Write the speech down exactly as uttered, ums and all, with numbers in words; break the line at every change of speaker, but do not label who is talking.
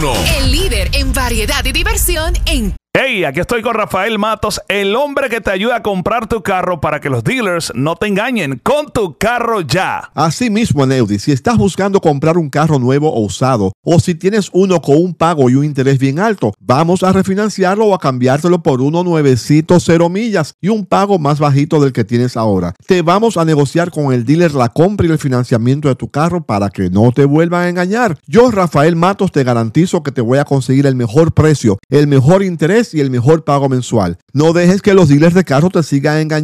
uno.
El líder en variedad y diversión en...
Hey, aquí estoy con Rafael Matos, el hombre que te ayuda a comprar tu carro para que los dealers no te engañen con tu carro ya.
Así mismo, Aneudi, si estás buscando comprar un carro nuevo o usado, o si tienes uno con un pago y un interés bien alto, vamos a refinanciarlo o a cambiártelo por uno nuevecito, cero millas y un pago más bajito del que tienes ahora. Te vamos a negociar con el dealer la compra y el financiamiento de tu carro para que no te vuelvan a engañar. Yo, Rafael Matos, te garantizo que te voy a conseguir el mejor precio, el mejor interés y el mejor pago mensual. No dejes que los dealers de carro te sigan engañando.